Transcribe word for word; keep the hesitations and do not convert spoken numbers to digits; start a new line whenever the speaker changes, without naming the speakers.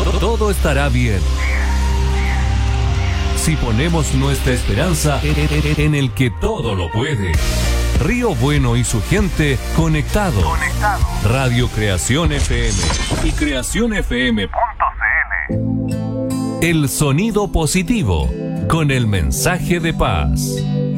todo estará bien. Si ponemos nuestra esperanza en el que todo lo puede. Río Bueno y su gente conectados. Conectado. Radio Creación F M y creación f m punto c l. El sonido positivo con el mensaje de paz.